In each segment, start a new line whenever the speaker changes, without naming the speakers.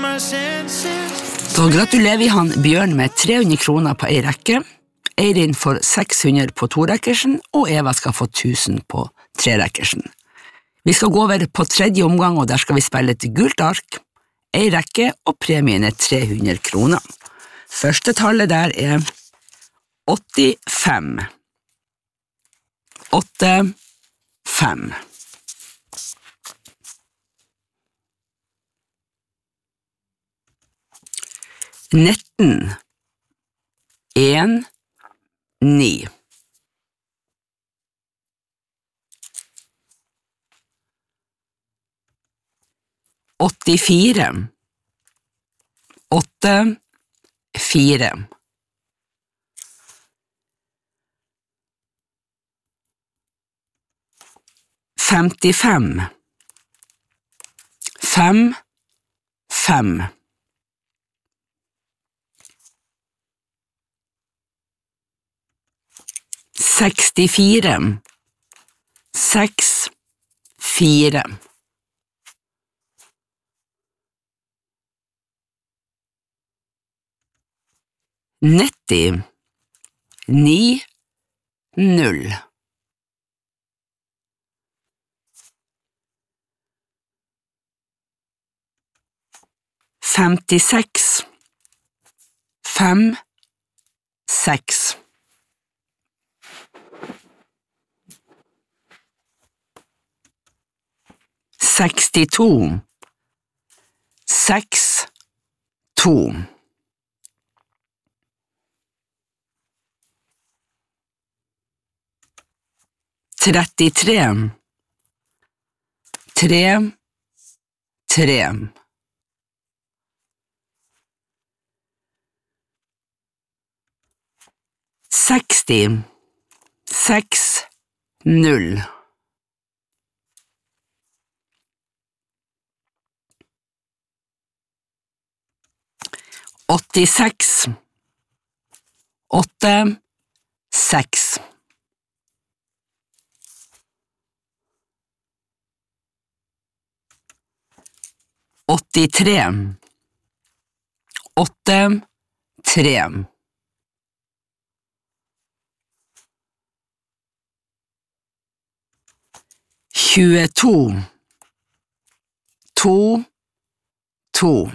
Da gratulerer vi han Bjørn med 300 kroner på en rekke, Eirin får 600 på torekkersen, og Eva skal få 1000 på trerekkersen. Vi skal gå over på tredje omgang, og der skal vi spille et gult ark, en rekke, og premien er 300 kroner. Første tallet der er 85. 85. 19. 1. 9. 84. 8. 4. 55. 5. 5. 64. 6. 4. 90. 9. 0. 56. 5. 6. 62. 6. 2. 33. 3. 3. 60. 6. 0. 86. 8. 6. 83. 8. 3. 22. 2. 2.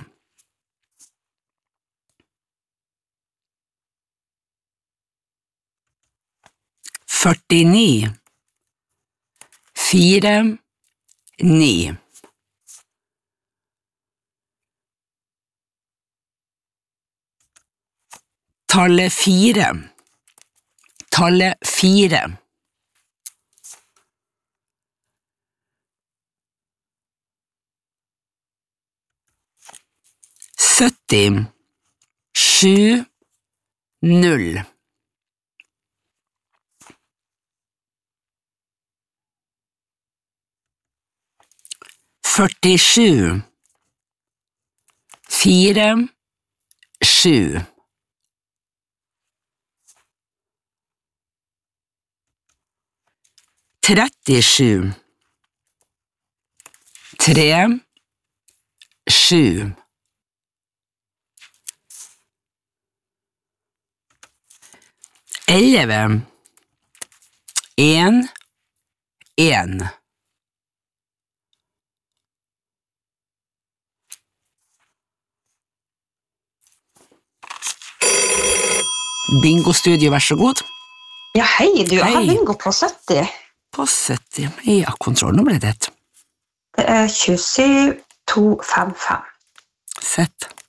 49. 4. 9. 4. 4. 70. 7. 0. 47. 4. 7. 37. 3. 7. 11. 1. 1. Bingo-studio, vær så god.
Ja, hei du, jeg har bingo på 70.
På 70, ja, kontrollnummeret ditt.
Det er 27 255.
Sett.